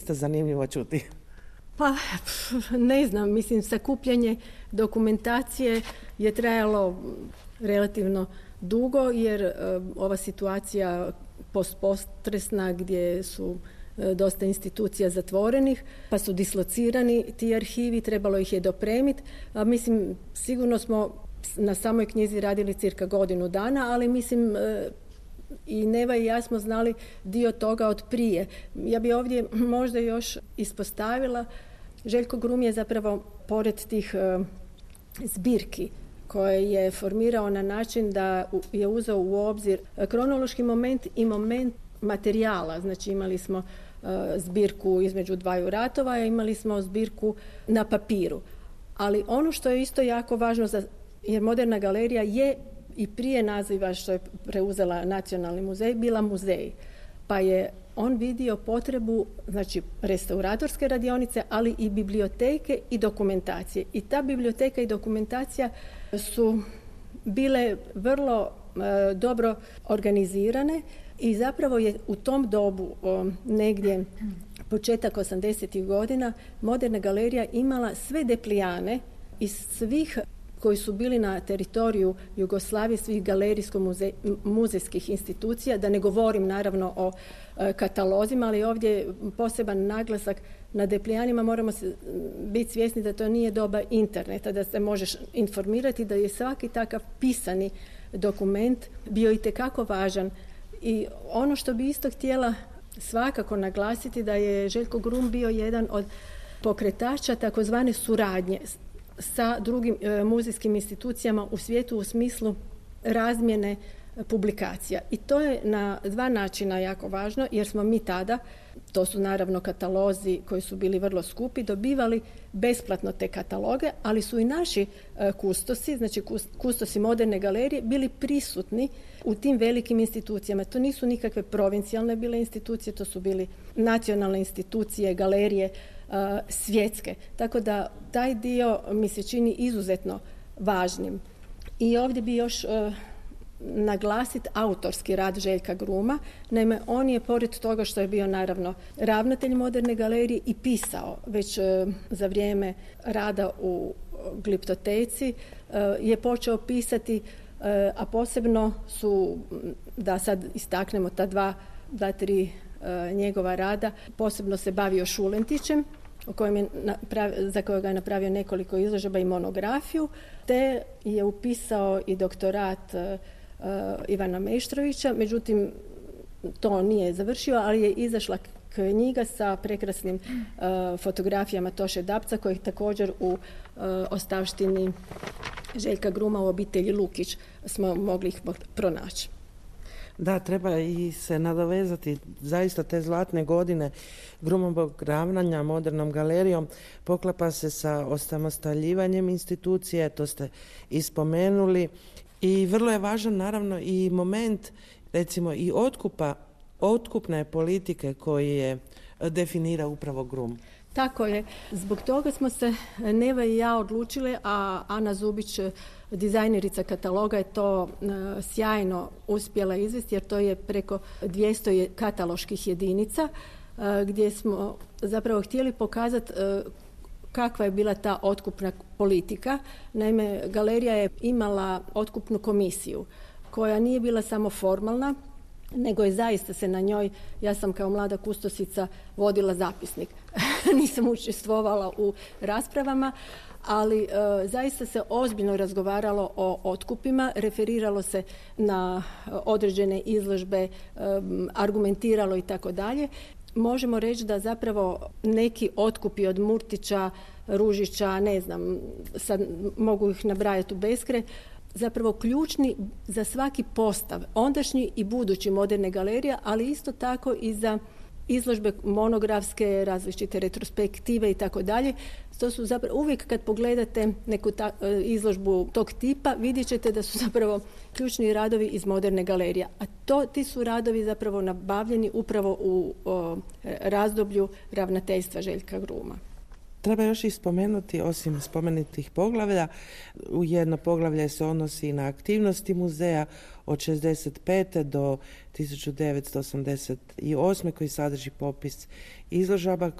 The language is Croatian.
doista zanimljivo čuti. Pa, ne znam, mislim, sakupljanje dokumentacije je trajalo relativno dugo, jer ova situacija postpotresna gdje su dosta institucija zatvorenih, pa su dislocirani ti arhivi, trebalo ih je dopremiti. Mislim, sigurno smo na samoj knjizi radili cirka godinu dana, ali mislim i Neva i ja smo znali dio toga od prije. Ja bi ovdje možda još ispostavila, Željko Grum je zapravo pored tih zbirki koje je formirao na način da je uzeo u obzir kronološki moment i moment materijala. Znači imali smo zbirku između dvaju ratova, a imali smo zbirku na papiru. Ali ono što je isto jako važno, jer Moderna galerija je i prije naziva što je preuzela Nacionalni muzej, bila muzej. Pa je on vidio potrebu, znači, restauratorske radionice, ali i biblioteke i dokumentacije. I ta biblioteka i dokumentacija su bile vrlo dobro organizirane i zapravo je u tom dobu, negdje početak 80. godina, Moderna galerija imala sve deplijane iz svih koji su bili na teritoriju Jugoslavije, svih galerijsko-muzejskih institucija, da ne govorim naravno o katalozima, ali ovdje je poseban naglasak na deplijanima. Moramo biti svjesni da to nije doba interneta, da se možeš informirati, da je svaki takav pisani dokument bio itekako važan. I ono što bi isto htjela svakako naglasiti, da je Željko Grum bio jedan od pokretača takozvane suradnje sa drugim muzejskim institucijama u svijetu u smislu razmjene publikacija. I to je na dva načina jako važno, jer smo mi tada, to su naravno katalozi koji su bili vrlo skupi, dobivali besplatno te kataloge, ali su i naši kustosi, znači kustosi Moderne galerije, bili prisutni u tim velikim institucijama. To nisu nikakve provincijalne bile institucije, to su bili nacionalne institucije, galerije, svjetske. Tako da taj dio mi se čini izuzetno važnim. I ovdje bi još naglasiti autorski rad Željka Gruma. Naime, on je, pored toga što je bio naravno ravnatelj Moderne galerije, i pisao već za vrijeme rada u Gliptoteci, je počeo pisati, a posebno su, da sad istaknemo ta dva, tri njegova rada, posebno se bavio Šulentićem, za kojega je napravio nekoliko izložba i monografiju, te je upisao i doktorat Ivana Meštrovića, međutim to nije završio, ali je izašla knjiga sa prekrasnim fotografijama Toše Dapca, koji također u ostavštini Željka Gruma u obitelji Lukić smo mogli ih pronaći. Da, treba i se nadovezati, zaista te zlatne godine Grumovog ravnanja Modernom galerijom poklapa se sa osamostaljivanjem institucije, to ste i spomenuli, i vrlo je važan naravno i moment, recimo, i otkupne politike koji je definira upravo Grum. Tako je. Zbog toga smo se Neva i ja odlučile, a Ana Zubić, dizajnerica kataloga, je to sjajno uspjela izvesti, jer to je preko 200 kataloških jedinica, gdje smo zapravo htjeli pokazati kakva je bila ta otkupna politika. Naime, galerija je imala otkupnu komisiju koja nije bila samo formalna, nego je zaista se na njoj, ja sam kao mlada kustosica vodila zapisnik. Nisam učestvovala u raspravama, ali zaista se ozbiljno razgovaralo o otkupima, referiralo se na određene izložbe, argumentiralo i tako dalje. Možemo reći da zapravo neki otkupi od Murtića, Ružića, ne znam, sad mogu ih nabrajati u beskraj, zapravo ključni za svaki postav, ondašnji i budući Moderne galerije, ali isto tako i za izložbe monografske, različite retrospektive i tako dalje. To su zapravo, uvijek kad pogledate neku izložbu tog tipa, vidjet ćete da su zapravo ključni radovi iz Moderne galerije. A ti su radovi zapravo nabavljeni upravo u razdoblju ravnateljstva Željka Gruma. Treba još i spomenuti, osim spomenutih poglavlja, jedno poglavlje se odnosi na aktivnosti muzeja od 65. do 1988. koji sadrži popis izložaba